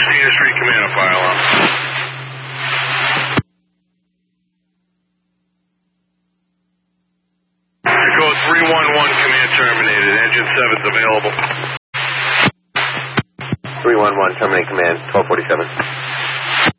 Cedar Street Command, fire alarm. Code 311, command terminated. Engine 7's available. 311, terminate command, 1247.